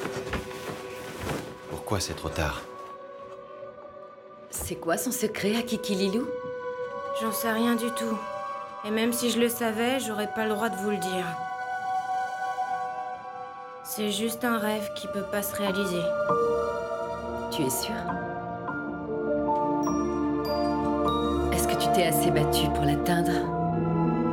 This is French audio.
Pourquoi c'est trop tard? C'est quoi son secret à Kiki Lilou? J'en sais rien du tout. Et même si je le savais, j'aurais pas le droit de vous le dire. C'est juste un rêve qui peut pas se réaliser. Tu es sûre? Est-ce que tu t'es assez battue pour l'atteindre?